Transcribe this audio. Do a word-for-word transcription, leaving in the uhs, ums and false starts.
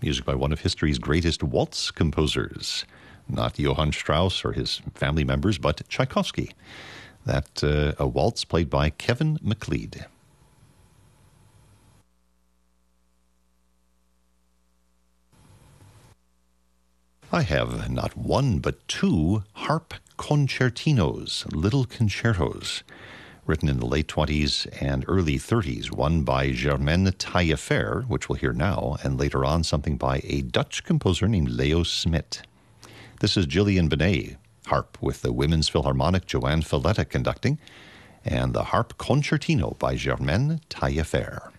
music by one of history's greatest waltz composers. Not Johann Strauss or his family members, but Tchaikovsky. That uh, a waltz played by Kevin MacLeod. I have not one but two harp concertinos, little concertos, written in the late twenties and early thirties, one by Germaine Taillefer, which we'll hear now, and later on something by a Dutch composer named Leo Smit. This is Gillian Benet, harp with the Women's Philharmonic Joanne Falletta conducting, and the harp concertino by Germaine Taillefer.